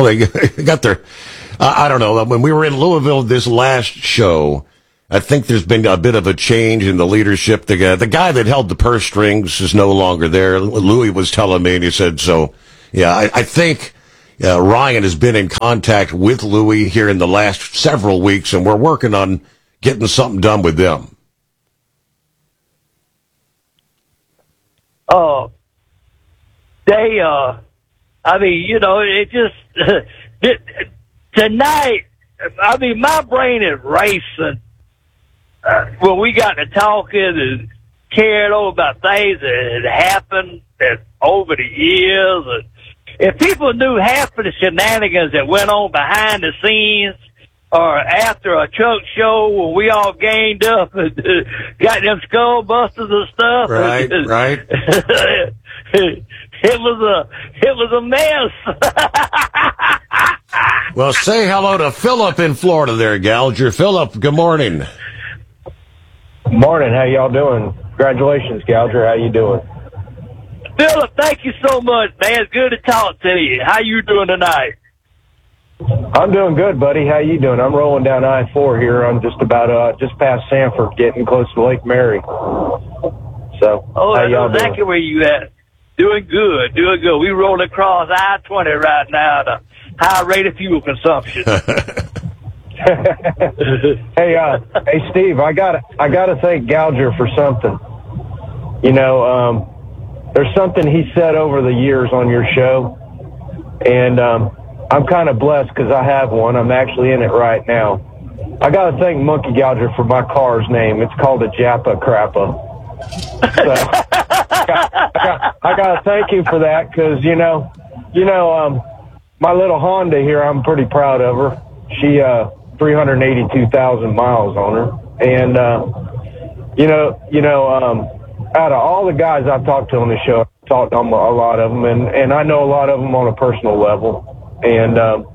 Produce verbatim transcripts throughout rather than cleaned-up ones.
they got their, uh, I don't know, when we were in Louisville this last show, I think there's been a bit of a change in the leadership. The guy, the guy that held the purse strings is no longer there. Louis was telling me, and he said, so, yeah, I, I think uh, Ryan has been in contact with Louis here in the last several weeks, and we're working on getting something done with them. Oh, uh, they, uh, I mean, you know, it just, it, tonight, I mean, my brain is racing. Uh, when we got to talking and caring over about things that had happened that over the years, and if people knew half of the shenanigans that went on behind the scenes or after a Chuck show when we all ganged up and uh, got them skull busters and stuff. Right, and, right. It was a, it was a mess. Well, say hello to Philip in Florida there, Gouger. Philip, good morning. Morning. How y'all doing? Congratulations, Gouger. How you doing? Philip, thank you so much, man. It's good to talk to you. How you doing tonight? I'm doing good, buddy. How you doing? I'm rolling down I four here. I'm just about uh just past Sanford, getting close to Lake Mary. So, oh, how I know y'all exactly doing? where you at. Doing good, doing good. We roll across I twenty right now at a high rate of fuel consumption. hey, uh, hey, Steve, I got I got to thank Gouger for something. You know, um, there's something he said over the years on your show, and um, I'm kind of blessed because I have one. I'm actually in it right now. I got to thank Monkey Gouger for my car's name. It's called a Jappa Crappa. So, I got, I got, I got to thank you for that because, you know, you know, um, my little Honda here, I'm pretty proud of her. She, uh, three hundred eighty-two thousand miles on her. And, uh, you know, you know, um, out of all the guys I've talked to on the show, I've talked to a lot of them, and, and I know a lot of them on a personal level. And, um,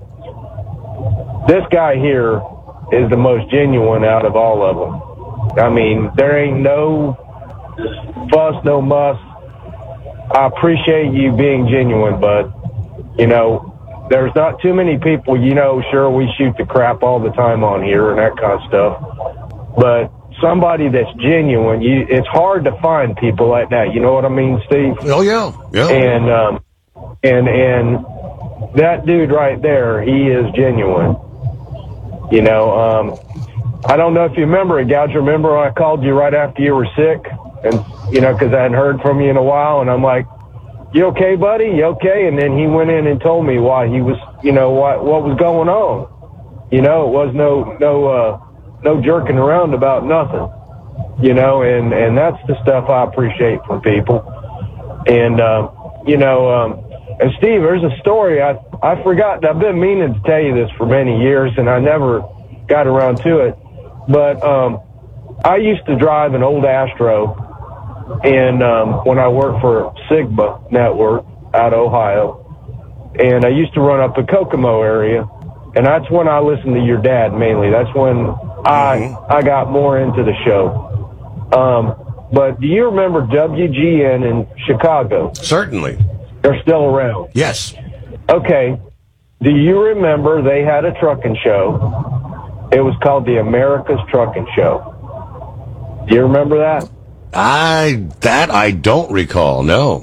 this guy here is the most genuine out of all of them. I mean, there ain't no fuss, no muss. I appreciate you being genuine, bud. You know, there's not too many people, you know, sure, we shoot the crap all the time on here and that kind of stuff. But somebody that's genuine, you, it's hard to find people like that. You know what I mean, Steve? Oh, yeah. Yeah. And, um, and, and that dude right there, he is genuine. You know, um, I don't know if you remember it, Gouger. Remember when I called you right after you were sick? And, you know, because I hadn't heard from you in a while, and I'm like, you okay, buddy? You okay? And then he went in and told me why he was, you know, what what was going on. You know, it was no no uh, no jerking around about nothing. You know, and and that's the stuff I appreciate from people. And uh, you know, um, and Steve, there's a story I I forgot. I've been meaning to tell you this for many years, and I never got around to it. But um, I used to drive an old Astro. And um, when I worked for Sigma Network out of Ohio, and I used to run up the Kokomo area, and that's when I listened to your dad mainly. That's when I mm-hmm. I got more into the show. Um, but do you remember W G N in Chicago? Certainly. They're still around. Yes. Okay. Do you remember they had a trucking show? It was called the America's Trucking Show. Do you remember that? I that I don't recall. No.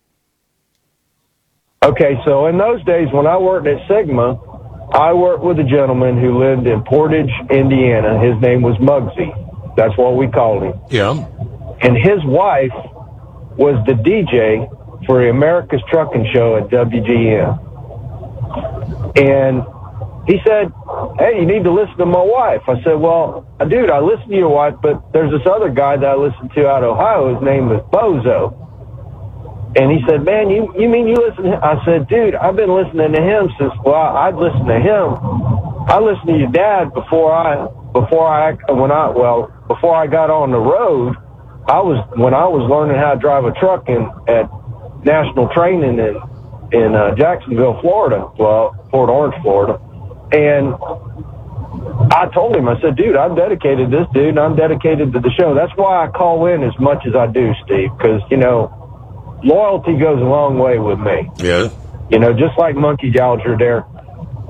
Okay, so in those days when I worked at Sigma, I worked with a gentleman who lived in Portage, Indiana. His name was Muggsy. That's what we called him. Yeah. And his wife was the D J for the America's Trucking Show at W G N. And he said, hey, you need to listen to my wife. I said, well, dude, I listen to your wife, but there's this other guy that I listen to out of Ohio. His name is Bozo. And he said, man, you, you mean you listen to him? I said, dude, I've been listening to him since, well, I'd listened to him. I listened to your dad before I, before I, when I, well, before I got on the road. I was, when I was learning how to drive a truck in, at National Training in, in uh, Jacksonville, Florida, well, Port Orange, Florida. And I told him, I said, dude, I'm dedicated to this dude, and I'm dedicated to the show. That's why I call in as much as I do, Steve, because, you know, loyalty goes a long way with me. Yeah. You know, just like Monkey Gouger there.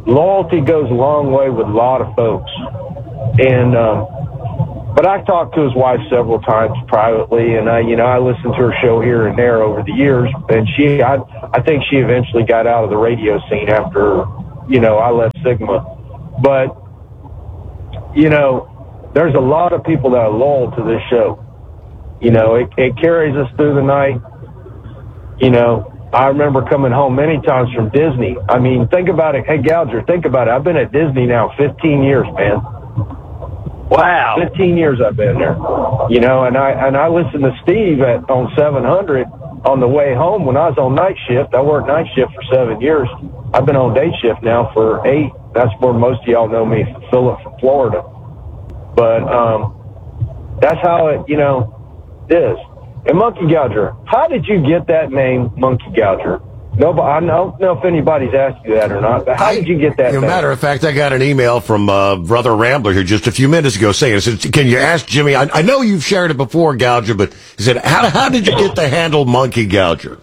loyalty goes a long way with a lot of folks. And, um, but I talked to his wife several times privately, and I, you know, I listened to her show here and there over the years, and she, I, I think she eventually got out of the radio scene after, you know, I left Sigma. But, you know, there's a lot of people that are loyal to this show. You know, it, it carries us through the night. You know, I remember coming home many times from Disney. I mean, think about it. Hey, Gouger, think about it. I've been at Disney now fifteen years, man. Wow. fifteen years I've been there. You know, and I and I listened to Steve at on seven hundred on the way home when I was on night shift. I worked night shift for seven years. I've been on day shift now for eight. That's where most of y'all know me, Philip from Florida. But um, that's how it, you know, is. And Monkey Gouger, how did you get that name, Monkey Gouger? Nobody, I don't know if anybody's asked you that or not, but how did you get that? As a matter of fact, I got an email from uh, Brother Rambler here just a few minutes ago saying, said, can you ask Jimmy, I, I know you've shared it before, Gouger, but he said, how, how did you get the handle Monkey Gouger?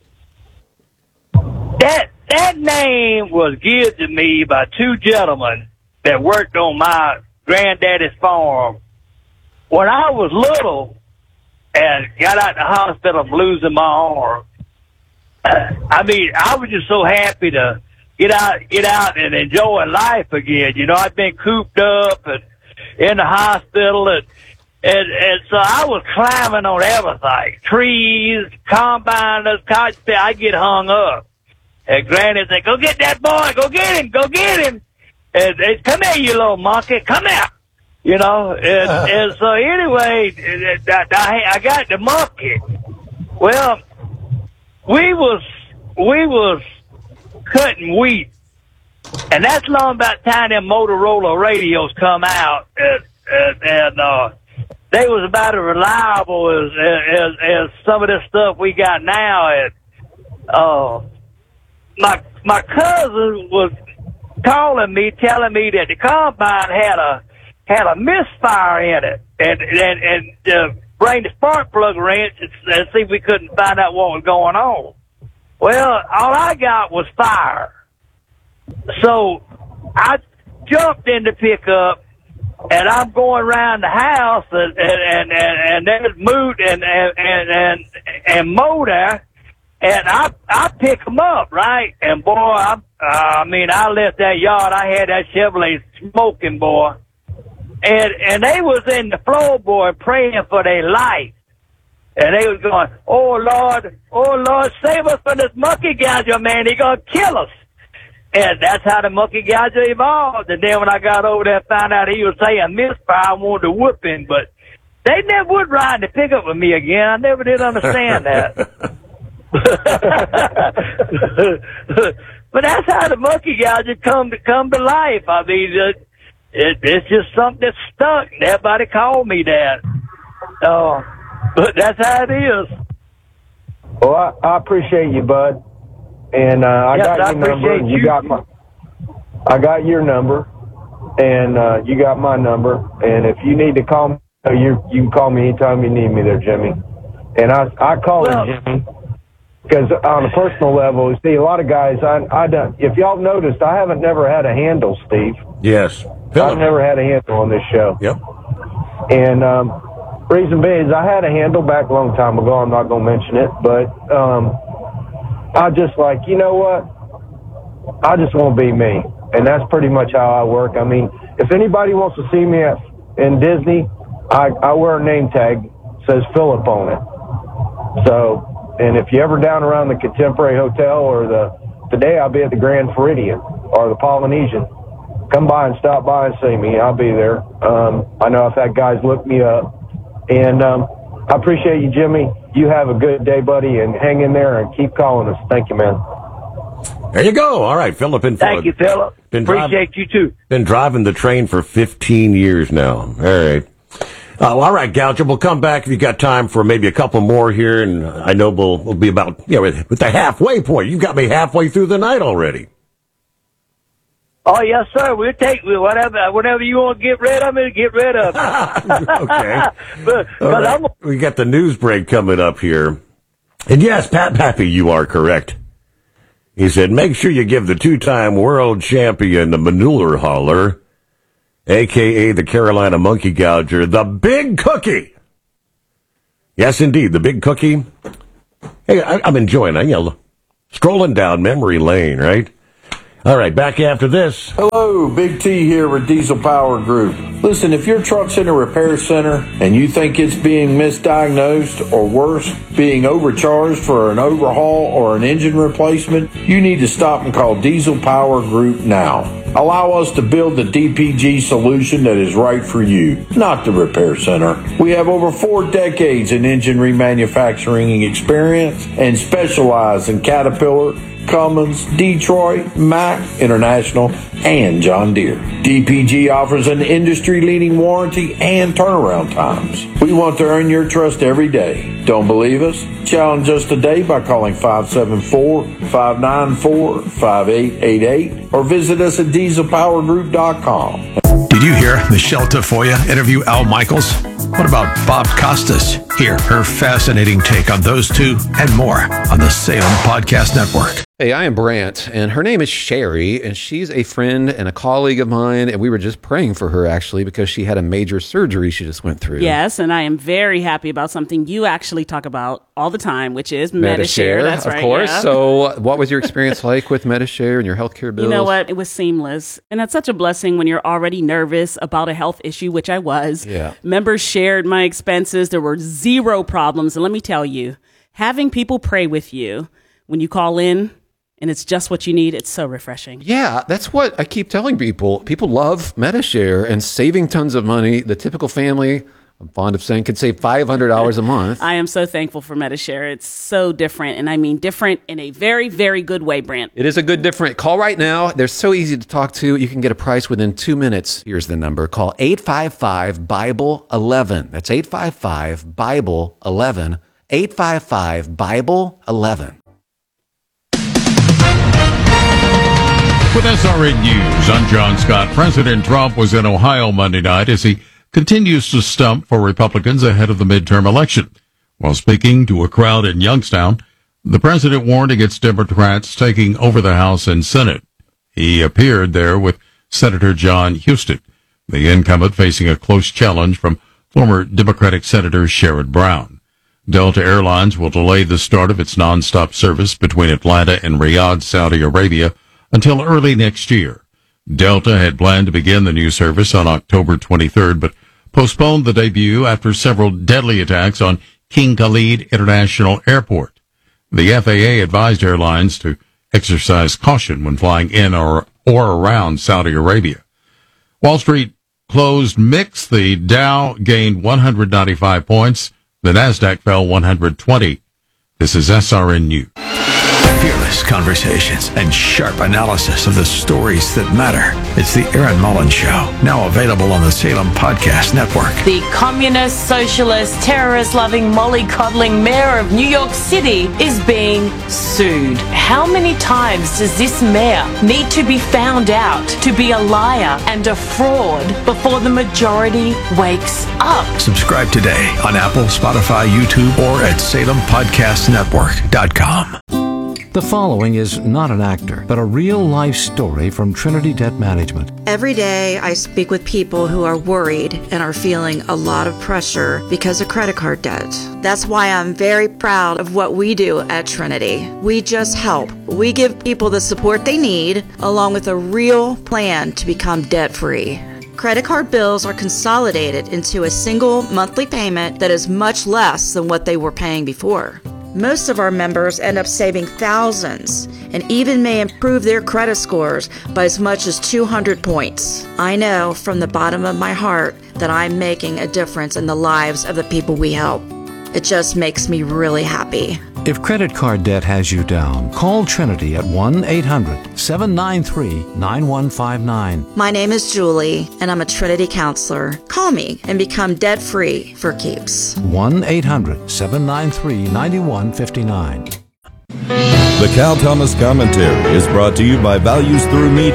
That, that name was given to me by two gentlemen that worked on my granddaddy's farm. When I was little and got out of the hospital losing my arm, I mean, I was just so happy to get out, get out and enjoy life again. You know, I'd been cooped up and in the hospital, and and, and so I was climbing on everything: trees, combiners, cotton. I'd get hung up, and Granny would say, "Go get that boy! Go get him! Go get him!" And they, "Come here, you little monkey! Come here!" You know, and, and so anyway, I, I got the monkey. Well, we was we was cutting wheat, and that's long about the time them Motorola radios come out, and, and, and uh, they was about as reliable as, as as some of this stuff we got now. And uh, my my cousin was calling me, telling me that the combine had a had a misfire in it, and and and uh, bring the spark plug wrench and, and see if we couldn't find out what was going on. Well, all I got was fire, so I jumped in the pickup, and I'm going around the house, and and and, and there's Moot and and and and, and Mo there, and I I pick them up, right, and boy, I uh, I mean I left that yard. I had that Chevrolet smoking, boy. And and they was in the floorboard praying for their life. And they was going, "Oh, Lord, oh, Lord, save us from this monkey gouger, man. He gonna kill us." And that's how the monkey gouger evolved. And then when I got over there and found out he was saying misfire, I wanted to whoop him. But they never would ride to pick up with me again. I never did understand that. But that's how the monkey gouger come to, come to life. I mean, uh, It, it's just something that stuck. Everybody called me that. Uh, but that's how it is. Well, I, I appreciate you, bud. And uh, I yes, got I your number. You. you got my. I got your number, and uh, you got my number. And if you need to call me, you you can call me anytime you need me there, Jimmy. And I I call well, him Jimmy because on a personal level, you see, a lot of guys. I I don't. If y'all noticed, I haven't never had a handle, Steve. Yes. Phillip. I've never had a handle on this show. Yep. And um, reason being is I had a handle back a long time ago. I'm not going to mention it, but um, I just like, you know what? I just want to be me. And that's pretty much how I work. I mean, if anybody wants to see me at, in Disney, I, I wear a name tag, says Phillip on it. So, and if you're ever down around the Contemporary Hotel or the, today I'll be at the Grand Floridian or the Polynesian. Come by and stop by and see me. I'll be there. Um, I know I've had guys look me up. And um, I appreciate you, Jimmy. You have a good day, buddy, and hang in there and keep calling us. Thank you, man. There you go. All right, Phillip. In Thank you, Phillip. Been Appreciate drive, you, too. Been driving the train for fifteen years now. All right. Uh, all right, Gouger, we'll come back if you've got time for maybe a couple more here, and I know we'll, we'll be about, you know, with, with the halfway point. You got me halfway through the night already. Oh, yes, sir. We'll take whatever whatever you want to get rid of it, get rid of it. Okay. but, All but right. I'm, We got the news break coming up here. And yes, Pat Pappy, you are correct. He said, make sure you give the two-time world champion, the manure hauler, a k a the Carolina monkey gouger, the Big Cookie. Yes, indeed, the Big Cookie. Hey, I, I'm enjoying it. You know, strolling down memory lane, right? All right, back after this. Hello, Big T here with Diesel Power Group. Listen, if your truck's in a repair center and you think it's being misdiagnosed or worse, being overcharged for an overhaul or an engine replacement, you need to stop and call Diesel Power Group now. Allow us to build the D P G solution that is right for you, not the repair center. We have over four decades in engine remanufacturing experience and specialize in Caterpillar, Cummins, Detroit, Mack, International, and John Deere. D P G offers an industry-leading warranty and turnaround times. We want to earn your trust every day. Don't believe us? Challenge us today by calling five seven four, five nine four, five eight eight eight or visit us at diesel power group dot com. Did you hear Michelle Tafoya interview Al Michaels? What about Bob Costas? Hear her fascinating take on those two and more on the Salem Podcast Network. Hey, I am Brant, and her name is Sherry, and she's a friend and a colleague of mine, and we were just praying for her, actually, because she had a major surgery she just went through. Yes, and I am very happy about something you actually talk about all the time, which is Medi-Share. That's of right, course. yeah. So what was your experience like with Medi-Share and your healthcare bills? You know what? It was seamless, and that's such a blessing when you're already nervous about a health issue, which I was. Yeah. Members shared my expenses. There were zero problems, and let me tell you, having people pray with you when you call in, and it's just what you need, it's so refreshing. Yeah, that's what I keep telling people. People love Medi-Share and saving tons of money. The typical family, I'm fond of saying, could save five hundred dollars a month. I am so thankful for Medi-Share. It's so different, and I mean different in a very, very good way, Brant. It is a good different. Call right now. They're so easy to talk to. You can get a price within two minutes. Here's the number. Call eight five five, Bible eleven. That's eight five five, Bible eleven. eight five five, Bible eleven. With S R N News, I'm John Scott. President Trump was in Ohio Monday night as he continues to stump for Republicans ahead of the midterm election. While speaking to a crowd in Youngstown, the president warned against Democrats taking over the House and Senate. He appeared there with Senator John Huston, the incumbent facing a close challenge from former Democratic Senator Sherrod Brown. Delta Airlines will delay the start of its nonstop service between Atlanta and Riyadh, Saudi Arabia, until early next year. Delta had planned to begin the new service on October twenty-third, but postponed the debut after several deadly attacks on King Khalid International Airport. The F A A advised airlines to exercise caution when flying in or, or around Saudi Arabia. Wall Street closed mixed. The Dow gained one hundred ninety-five points. The Nasdaq fell one hundred twenty. This is S R N News. Fearless conversations and sharp analysis of the stories that matter. It's the Aaron Mullins Show, now available on the Salem Podcast Network. The communist, socialist, terrorist-loving, mollycoddling mayor of New York City is being sued. How many times does this mayor need to be found out to be a liar and a fraud before the majority wakes up? Subscribe today on Apple, Spotify, YouTube, or at salem podcast network dot com. The following is not an actor, but a real-life story from Trinity Debt Management. Every day I speak with people who are worried and are feeling a lot of pressure because of credit card debt. That's why I'm very proud of what we do at Trinity. We just help. We give people the support they need, along with a real plan to become debt-free. Credit card bills are consolidated into a single monthly payment that is much less than what they were paying before. Most of our members end up saving thousands and even may improve their credit scores by as much as two hundred points. I know from the bottom of my heart that I'm making a difference in the lives of the people we help. It just makes me really happy. If credit card debt has you down, call Trinity at one eight hundred, seven nine three, nine one five nine. My name is Julie, and I'm a Trinity counselor. Call me and become debt-free for keeps. one eight hundred, seven nine three, nine one five nine. The Cal Thomas Commentary is brought to you by Values Through Media.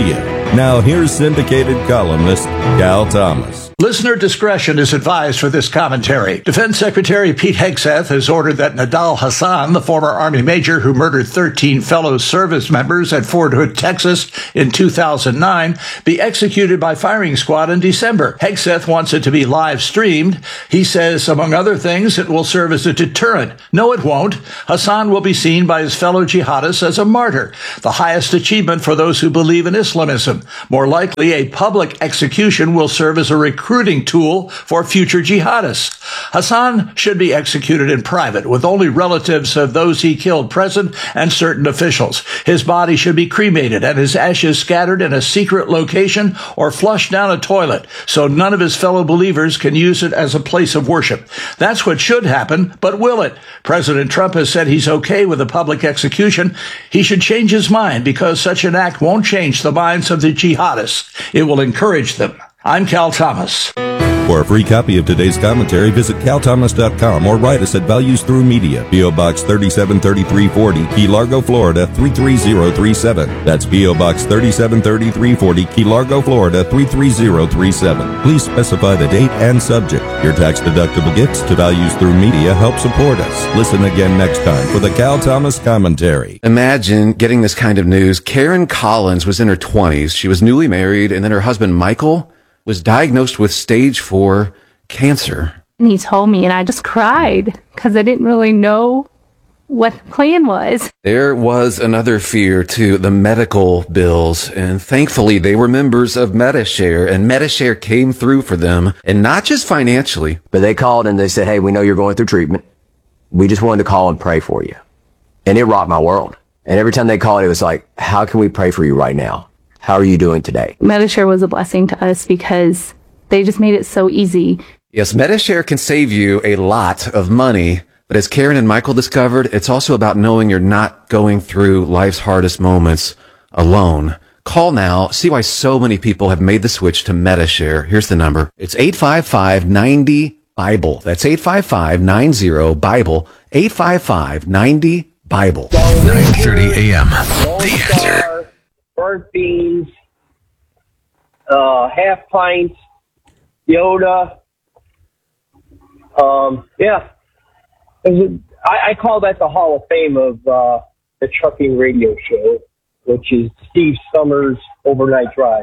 Now here's syndicated columnist Cal Thomas. Listener discretion is advised for this commentary. Defense Secretary Pete Hegseth has ordered that Nidal Hasan, the former Army major who murdered thirteen fellow service members at Fort Hood, Texas in two thousand nine, be executed by firing squad in December. Hegseth wants it to be live streamed. He says, among other things, it will serve as a deterrent. No, it won't. Hasan will be seen by his fellow jihadists as a martyr, the highest achievement for those who believe in Islamism. More likely, a public execution will serve as a recruiting tool for future jihadists. Hasan should be executed in private, with only relatives of those he killed present and certain officials. His body should be cremated and his ashes scattered in a secret location or flushed down a toilet, so none of his fellow believers can use it as a place of worship. That's what should happen, but will it? President Trump has said he's okay with a public execution. He should change his mind, because such an act won't change the minds of the jihadists. It will encourage them. I'm Cal Thomas. For a free copy of today's commentary, visit cal thomas dot com or write us at Values Through Media, P O. Box thirty-seven thirty-three forty, Key Largo, Florida three three zero three seven. That's P O. Box thirty-seven thirty-three forty, Key Largo, Florida three three zero three seven. Please specify the date and subject. Your tax-deductible gifts to Values Through Media help support us. Listen again next time for the Cal Thomas Commentary. Imagine getting this kind of news. Karen Collins was in her twenties. She was newly married, and then her husband, Michael, was diagnosed with stage four cancer. And he told me, and I just cried because I didn't really know what the plan was. There was another fear to the medical bills, and thankfully they were members of Medi-Share, and Medi-Share came through for them, and not just financially. But they called and they said, hey, we know you're going through treatment. We just wanted to call and pray for you. And it rocked my world. And every time they called, it was like, how can we pray for you right now? How are you doing today? Medi-Share was a blessing to us because they just made it so easy. Yes, Medi-Share can save you a lot of money, but as Karen and Michael discovered, it's also about knowing you're not going through life's hardest moments alone. Call now. See why so many people have made the switch to Medi-Share. Here's the number. It's eight five five, nine zero, Bible. That's eight five five, nine zero, Bible. eight five five, nine zero, Bible. nine thirty a.m. The Answer. Burnt beans, uh, half pints, Yoda. Um, yeah. I, I call that the Hall of Fame of uh, the trucking radio show, which is Steve Summers' Overnight Drive.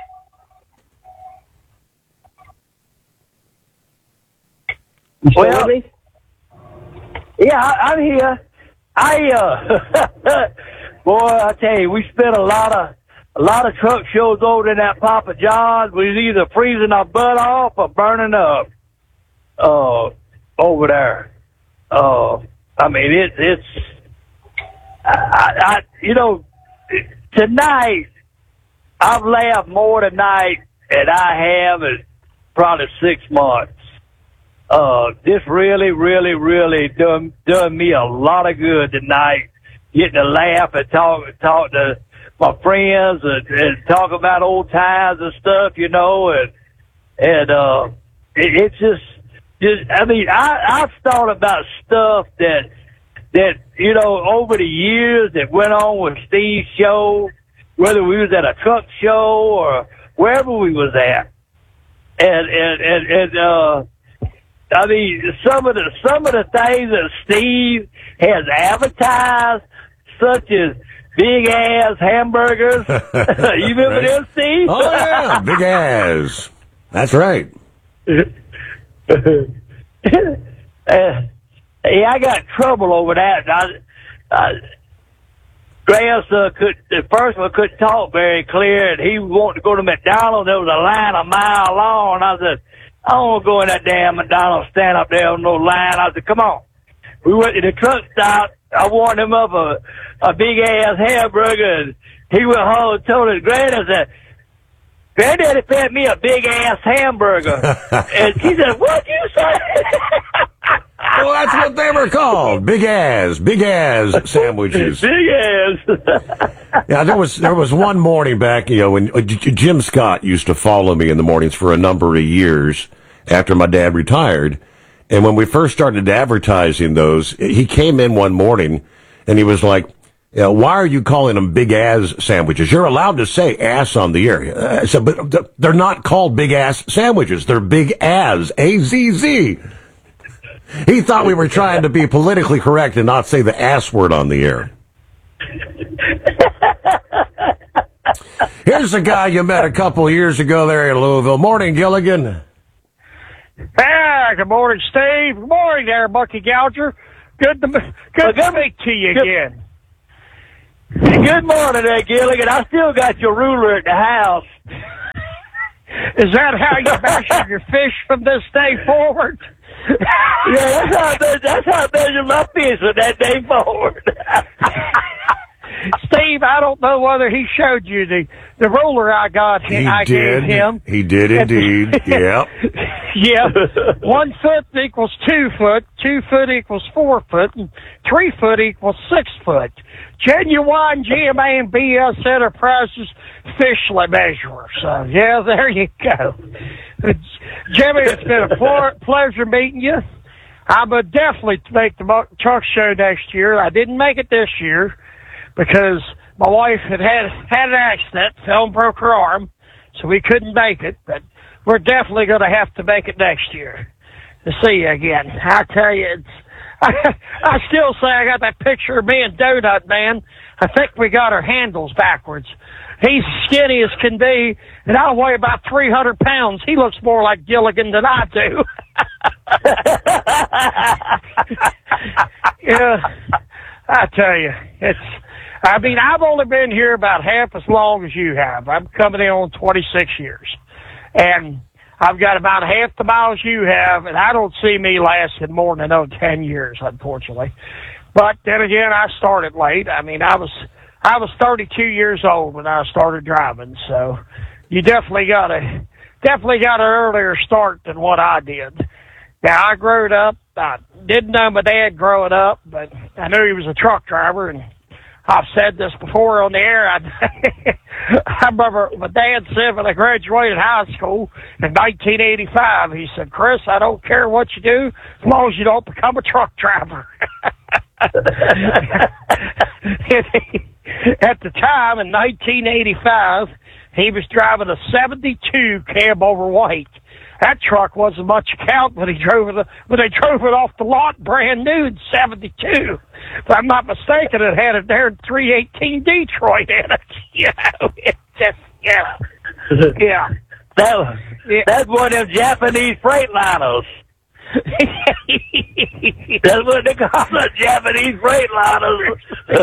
You still Well, with me? Yeah, I, I'm here. I, uh, boy, I tell you, we spent a lot of, a lot of truck shows over in that Papa John's. We was either freezing our butt off or burning up, uh, over there. Uh, I mean, it, it's, I, I, you know, tonight, I've laughed more tonight than I have in probably six months. Uh, this really, really, really done, done me a lot of good tonight. Getting to laugh and talk, talk to my friends and, and talk about old times and stuff, you know, and, and, uh, it, it's just, just, I mean, I, I've thought about stuff that, that, you know, over the years that went on with Steve's show, whether we was at a truck show or wherever we was at. And, and, and, and, uh, I mean, some of the, some of the things that Steve has advertised, such as big ass hamburgers. You remember Right. them, Steve? Oh, yeah, big ass. That's right. uh, yeah, I got in trouble over that. I, I, grandson could, the first one couldn't talk very clear, and he wanted to go to McDonald's. There was a line a mile long, and I said, I don't want to go in that damn McDonald's, stand up there on no line. I said, come on. We went to the truck stop. I warned him up a, a big ass hamburger, and he went home and told his granddad, said, Granddaddy fed me a big ass hamburger. And he said, what'd you say? Well, that's what they were called. Big ass, big ass sandwiches. Big ass. Yeah, there was there was one morning back, you know, when uh, J- Jim Scott used to follow me in the mornings for a number of years after my dad retired. And when we first started advertising those, he came in one morning and he was like, Yeah, why are you calling them big ass sandwiches? You're allowed to say ass on the air. Uh, so, but they're not called big ass sandwiches. They're big as, A Z Z. He thought we were trying to be politically correct and not say the ass word on the air. Here's a guy you met a couple of years ago there in Louisville. Morning, Gilligan. Ah, good morning, Steve. Good morning there, Bucky Gouger. Good to, good to speak to you again. Good morning there, Gilligan. I still got your ruler at the house. Is that how you measure your fish from this day forward? Yeah, that's how I measure, that's how I measure my fish from that day forward. Steve, I don't know whether he showed you the, the ruler I got. He I did. gave him. He did indeed. Yep. Yeah. One foot equals two foot, two foot equals four foot, and three foot equals six foot. Genuine G M A and B S Enterprises Fishlet Measurer. So, yeah, there you go. Jimmy, it's been a pl- pleasure meeting you. I would definitely make the truck show next year. I didn't make it this year because my wife had had, had an accident, fell and broke her arm, so we couldn't make it, but we're definitely going to have to make it next year to see you again. I tell you, it's, I, I still say I got that picture of me and Donut Man. I think we got our handles backwards. He's skinny as can be, and I weigh about three hundred pounds. He looks more like Gilligan than I do. Yeah, I tell you, it's, I mean, I've only been here about half as long as you have. I'm coming in on twenty-six years. And I've got about half the miles you have, and I don't see me lasting more than another ten years, unfortunately. But then again, I started late. I mean, I was, I was thirty-two years old when I started driving, so you definitely got a, definitely got an earlier start than what I did. Now, I grew up, I didn't know my dad growing up, but I knew he was a truck driver, and I've said this before on the air. I, I remember my dad said when I graduated high school in nineteen eighty-five, he said, Chris, I don't care what you do as long as you don't become a truck driver. At the time, in nineteen eighty-five, he was driving a seventy-two cab over white. That truck wasn't much account when he drove it, when they drove it off the lot brand new in seventy-two. If I'm not mistaken, it had a darn three eighteen Detroit in it. You know, it just, yeah. Yeah. That was, yeah. That's one of them Japanese Freightliners. That's what they call them, Japanese Freightliners.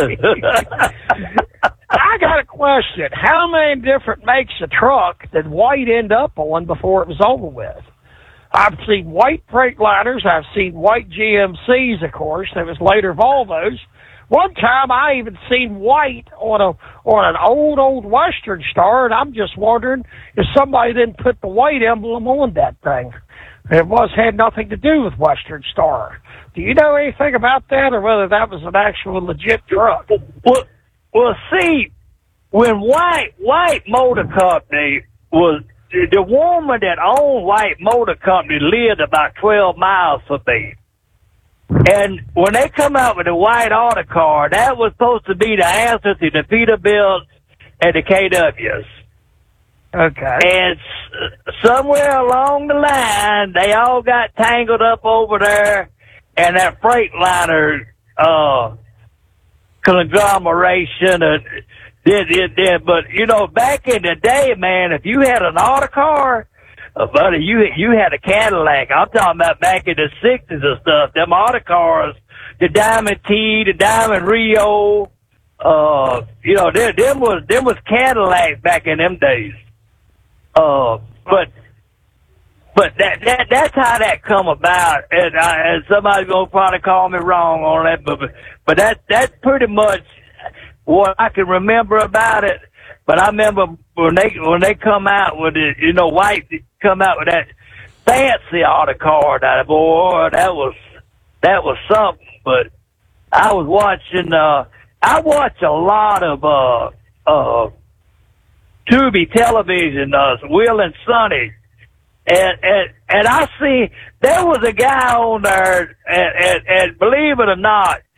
I got a question. How many different makes of truck did White end up on before it was over with? I've seen white Freightliners. I've seen white G M Cs, of course. There was later Volvos. One time I even seen white on a on an old, old Western Star, and I'm just wondering if somebody didn't put the white emblem on that thing. It was had nothing to do with Western Star. Do you know anything about that, or whether that was an actual legit truck? Well, well, see, when White White Motor Company was the woman that owned White Motor Company lived about twelve miles from me. And when they come out with the white auto car, that was supposed to be the answer to the Peterbilt and the K Ws. Okay. And s- somewhere along the line, they all got tangled up over there, and that Freightliner uh, conglomeration uh, did it did. But you know, back in the day, man, if you had an auto car, uh, buddy, you you had a Cadillac. I'm talking about back in the sixties and stuff. Them auto cars, the Diamond T, the Diamond Rio, uh, you know, them, them was them was Cadillacs back in them days. Uh, but, but that, that, that's how that come about. And, uh, and somebody's gonna probably call me wrong on that, but, but that, that's pretty much what I can remember about it. But I remember when they, when they come out with it, you know, White come out with that fancy auto car, that boy, that was, that was something. But I was watching, uh, I watch a lot of, uh, uh, Tubi television, uh, Will and Sonny, and, and, and I see there was a guy on there, and, and, and believe it or not,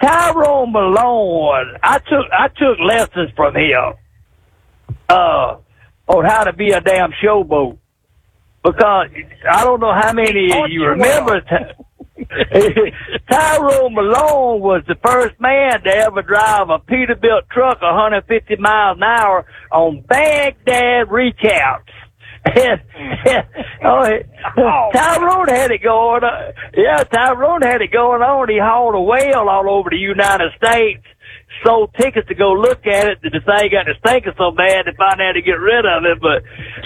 Tyrone Malone, I took I took lessons from him uh, on how to be a damn showboat. Because I don't know how many of you remember Tyrone Malone was the first man to ever drive a Peterbilt truck one hundred fifty miles an hour on Baghdad recaps. And, and oh, Tyrone had it going on. Yeah, Tyrone had it going on. He hauled a whale all over the United States, sold tickets to go look at it. The thing got to stinking so bad they finally had to get rid of it. But